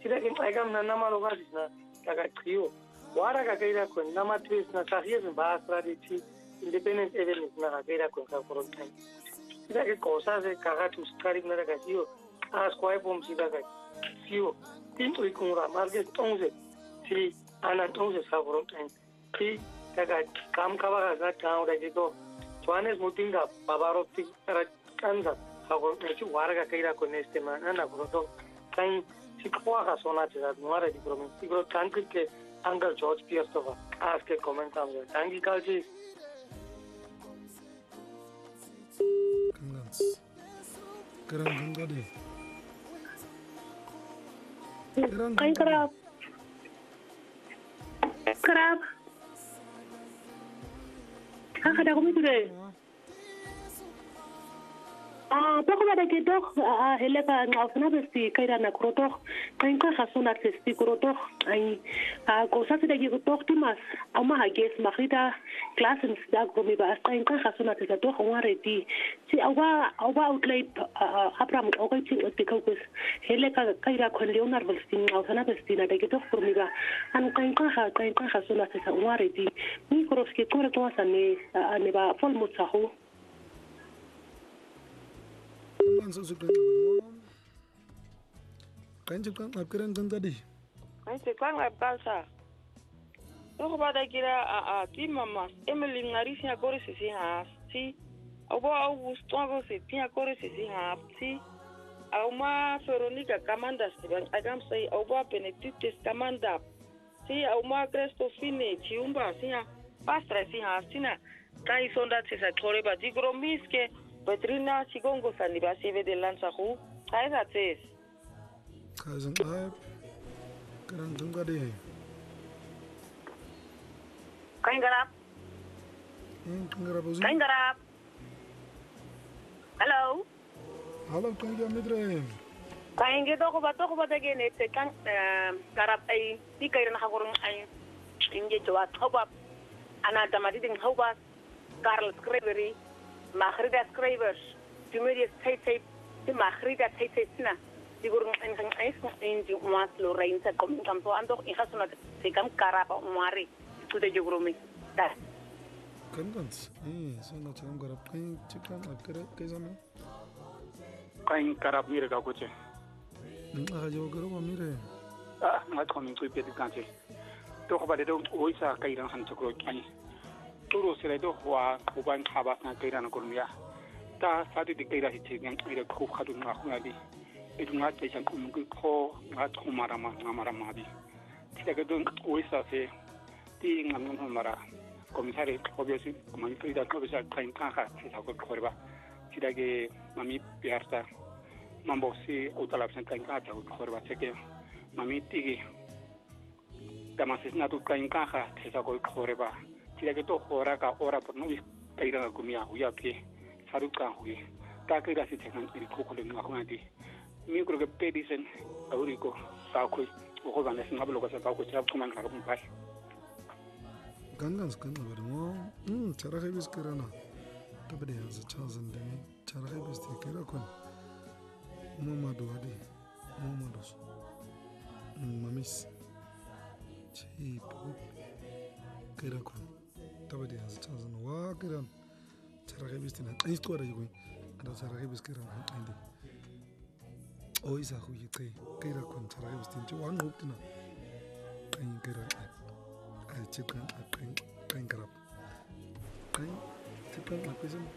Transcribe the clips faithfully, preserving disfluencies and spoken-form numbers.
Tidak ingam na nama logas na kaga trio. Wara kaga ko nama twist na sahir bahas tradisi independent event na kaga ko sa koron time. Tidak ke kosa se kaga tu sekali na kaga trio. As koi pom sida kaga trio. Tin ui kungra market tongse si anak tongse sa koron time. Si kaga kam kawa kaga tau dah gitu. Tuanes mutinga babaroti kanza. Ako medyo wara kaga ko neste man na koron to kain si kuaga sona tesa nuara di promen. Siguro tangkit ke Uncle George Pierce to as ke komentam ya. Thank you kalji. Kangans. Kerang jenggot deh. Kain kerap. Kerap. Ah, kada ko mito deh. Ah, poko bada ke dok ah heleka ngafna besti kaira na krotok kain ka khasuna testi krotok ai ah ko sa tida gi krotok timas ama hages makhita classes da ko mi ba kain ka khasuna tida to khware ti si awa awa outlet apram ko ko ti ti ko kus heleka kaira ko leonar besti ngafna besti na da gi to ko mi ba an kain ka ha kain ka khasuna tida ngare ti mi kroski ko to asane ne ba fol mutsahu Kan sesuatu yang kan cakap apa kerana tadi? Kan cakap apa kalsa? Tuh pada kira ah ti mama Emily ngarisnya kore sisi has si, abu abu stone sisi tiang kore sisi has si, abu ma Veronica Camandas sebab agam saya abu Benedictus Camanda si abu ma Cristofine ciumba si ya pastra si has si na kai sonda sisa kore ba digro miske Petrina Chigongo Saniba Sive de Lansahu, Kaiser says. Cousin Ab, Grand Dungadi. Kaingarap. Kangarap. Kaingarap. Hello. Hello, Kanga Midre. Kaingi to ko ba to ko ba dage ne te kan garap ay di kay na hakurong ay inge jawat hobab ana tamadi ding hobab Carl Scrivery. Mahrida scribers, Jumeria Tate, the Mahrida Tate, Sigurung and Ice in Jumas Lorraine, coming to Ando, it has not taken Caraba Mari to the Jurumi. That Kangans, eh, so not I'm gonna play chicken like Kazame. Kain Karab Mira Coche. Ah, you go over Mire. Ah, not coming to the country. Talk about it, always a Kairan and to grow. Turu seledo wa uban khabat na kaira na kurmiya ta sadi de kaira hi chegen ida khu khadu na khunadi idunga tesan kum ko ngat khumara ma ngamara ma bi tida don oisa se ti ngam ngam mara komisari obviously mami kaira ko bisa kain ka kha tida ko khorba tida ge mami piarta mambo si utalap san kain ka ta ko khorba seke mami ti tamasis na tu kain ka kha tida ko khorba Tidak itu orang kah orang pernah kairan aku miah huya ke sarukan huya tak kira si dengan ini kau kalau nak nanti ni kalau ke pedisen awuri ko sakui ko bana singa belo ko sa ko siap kuman ka kumpai Gangans kan bermo hmm cara habis kerana tapi dia ada chansen demi cara habis dia kira kon mama do ade mama dos mamis chip kira kon tapi dia ada chansen wah kira cara habis dia ini itu ada juga ada cara habis kira ini oh isa hui kai kira kon cara habis dia cuma wan hope na kai kira ai chicken kai kai kerap kai chicken apa sih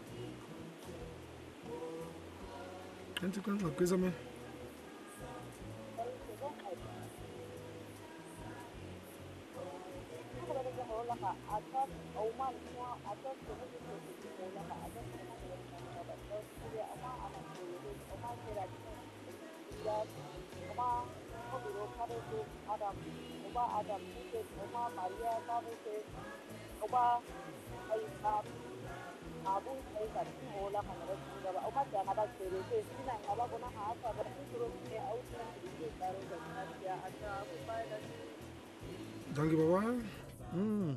kan chicken apa sih me atas Oman semua atas semua itu semua atas semua dia Oman anak itu Oman kira dia Oman kalau kalau itu Adam Oman Adam itu Oman Maria kalau itu Oman ayat Abu ayat semua lah kalau itu Oman jangan ada kiri kiri nang kalau kena apa berarti terus dia out itu baru dia ada apa lagi Jangan bawa Hmm.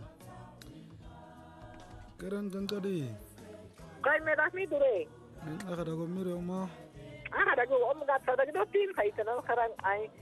Kerang tadi. Kau merah mi dure. Ni ada kau mirip oma. Ah ada kau om gat ada kau tin kai tanam kerang ai